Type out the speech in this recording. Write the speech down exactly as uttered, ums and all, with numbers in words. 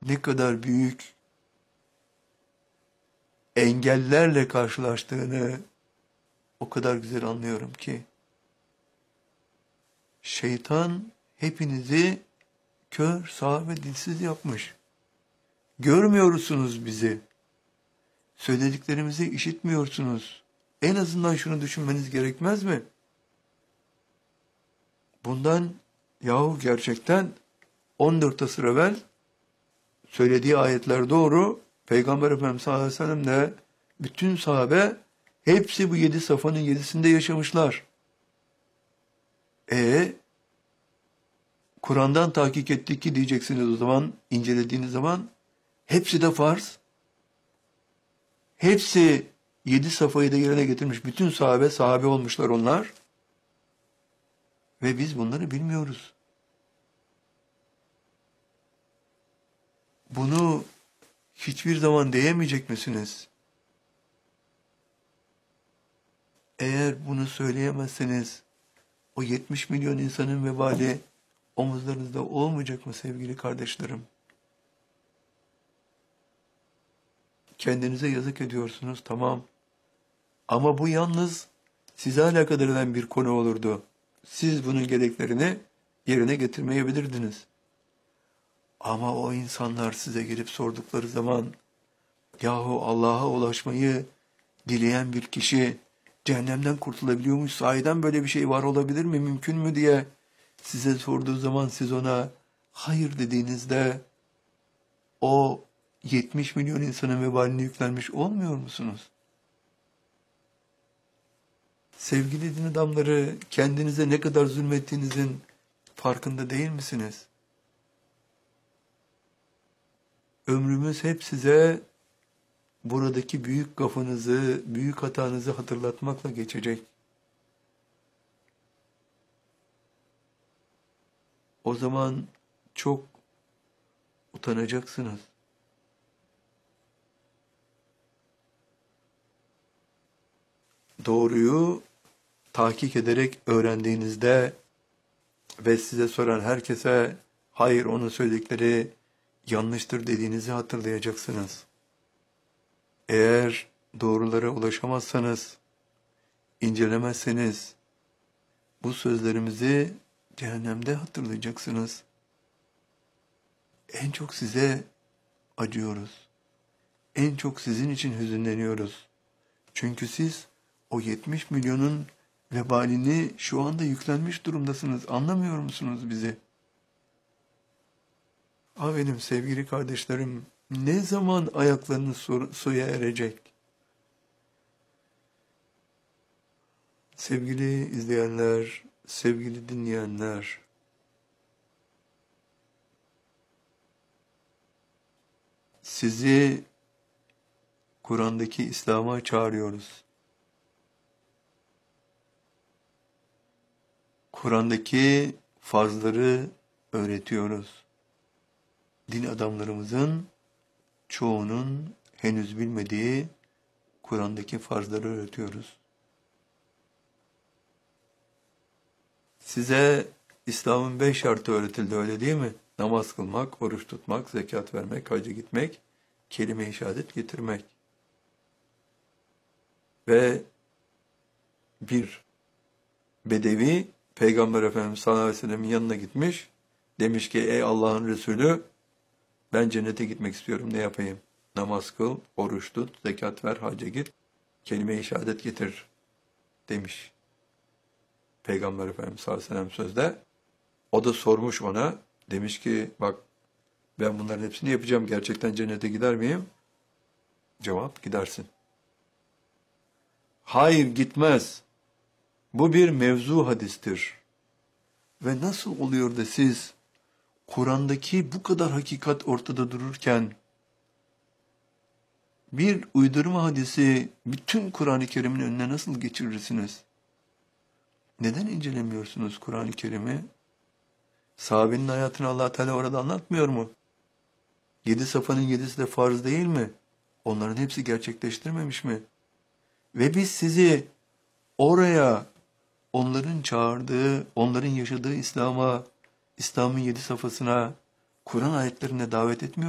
ne kadar büyük engellerle karşılaştığını o kadar güzel anlıyorum ki. Şeytan hepinizi kör, sağır ve dilsiz yapmış. Görmüyorsunuz bizi. Söylediklerimizi işitmiyorsunuz. En azından şunu düşünmeniz gerekmez mi? Bundan yahu gerçekten on dört asır evvel söylediği ayetler doğru. Peygamber Efendimiz sallallahu aleyhi ve sellem de bütün sahabe hepsi bu yedi safhanın yedisinde yaşamışlar. E Kur'an'dan tahkik ettik ki diyeceksiniz o zaman, incelediğiniz zaman hepsi de farz. Hepsi yedi safhayı da yerine getirmiş. Bütün sahabe, sahabe olmuşlar onlar. Ve biz bunları bilmiyoruz. Bunu hiçbir zaman diyemeyecek misiniz? Eğer bunu söyleyemezseniz o yetmiş milyon insanın vebali omuzlarınızda olmayacak mı sevgili kardeşlerim? Kendinize yazık ediyorsunuz, tamam. Ama bu yalnız size alakadar eden bir konu olurdu. Siz bunun gereklerini yerine getirmeyebilirdiniz. Ama o insanlar size gelip sordukları zaman, yahu Allah'a ulaşmayı dileyen bir kişi cehennemden kurtulabiliyormuş, sahiden böyle bir şey var olabilir mi, mümkün mü diye size sorduğu zaman siz ona hayır dediğinizde o yetmiş milyon insanın vebalini yüklenmiş olmuyor musunuz? Sevgili din adamları, kendinize ne kadar zulmettiğinizin farkında değil misiniz? Ömrümüz hep size buradaki büyük gafınızı, büyük hatanızı hatırlatmakla geçecek. O zaman çok utanacaksınız. Doğruyu tahkik ederek öğrendiğinizde ve size soran herkese hayır onun söyledikleri yanlıştır dediğinizi hatırlayacaksınız. Eğer doğrulara ulaşamazsanız, incelemezseniz bu sözlerimizi cehennemde hatırlayacaksınız. En çok size acıyoruz. En çok sizin için hüzünleniyoruz. Çünkü siz o yetmiş milyonun vebalini şu anda yüklenmiş durumdasınız. Anlamıyor musunuz bizi? Ah benim sevgili kardeşlerim, ne zaman ayaklarınız su- suya erecek? Sevgili izleyenler, sevgili dinleyenler, sizi Kur'an'daki İslam'a çağırıyoruz. Kur'an'daki farzları öğretiyoruz. Din adamlarımızın çoğunun henüz bilmediği Kur'an'daki farzları öğretiyoruz. Size İslam'ın beş şartı öğretildi, öyle değil mi? Namaz kılmak, oruç tutmak, zekat vermek, hacca gitmek, kelime-i şehadet getirmek. Ve bir bedevi Peygamber Efendimiz sallallahu aleyhi ve sellem'in yanına gitmiş. Demiş ki ey Allah'ın Resulü, ben cennete gitmek istiyorum, ne yapayım? Namaz kıl, oruç tut, zekat ver, hacca git, kelime-i şehadet getir demiş. Peygamber Efendimiz sallallahu aleyhi ve sellem sözde. O da sormuş ona, demiş ki bak ben bunların hepsini yapacağım, gerçekten cennete gider miyim? Cevap, gidersin. Hayır, gitmez. Bu bir mevzu hadistir. Ve nasıl oluyor da siz Kur'an'daki bu kadar hakikat ortada dururken bir uydurma hadisi bütün Kur'an-ı Kerim'in önüne nasıl geçirirsiniz? Neden incelemiyorsunuz Kur'an-ı Kerim'i? Sahabenin hayatını Allah Teala orada anlatmıyor mu? Yedi safanın yedisi de farz değil mi? Onların hepsi gerçekleştirmemiş mi? Ve biz sizi oraya, onların çağırdığı, onların yaşadığı İslam'a, İslam'ın yedi safhasına, Kur'an ayetlerine davet etmiyor